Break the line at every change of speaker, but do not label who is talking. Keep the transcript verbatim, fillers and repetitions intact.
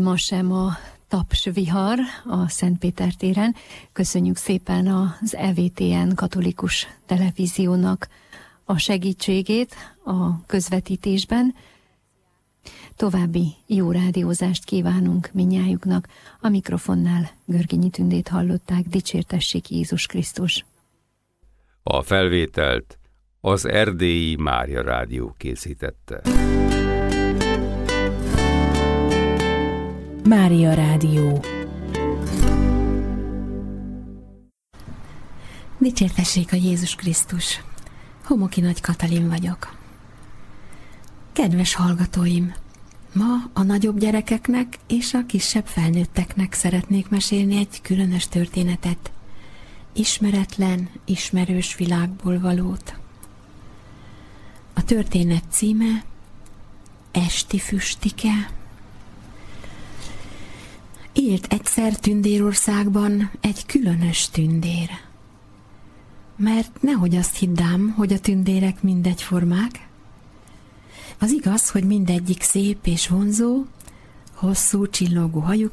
ma sem a tapsvihar a Szentpéter téren. Köszönjük szépen az E V T N katolikus televíziónak a segítségét a közvetítésben. További jó rádiózást kívánunk minnyájuknak. A mikrofonnál Görgényi Tündét hallották. Dicsértessék Jézus Krisztus!
A felvételt az Erdélyi Mária Rádió készítette.
Mária Rádió. Dicsértessék a Jézus Krisztus! Homoki Nagy Katalin vagyok. Kedves hallgatóim! Ma a nagyobb gyerekeknek és a kisebb felnőtteknek szeretnék mesélni egy különös történetet. Ismeretlen, ismerős világból valót. A történet címe Esti füstike. Élt egyszer Tündérországban egy különös tündér. Mert nehogy azt hiddám, hogy a tündérek mindegyformák. Az igaz, hogy mindegyik szép és vonzó, hosszú csillogó hajuk